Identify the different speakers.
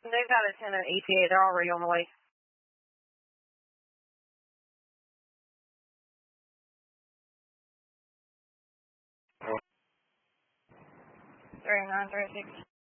Speaker 1: They've got a 10 at ETA. They're already on the way. 3936.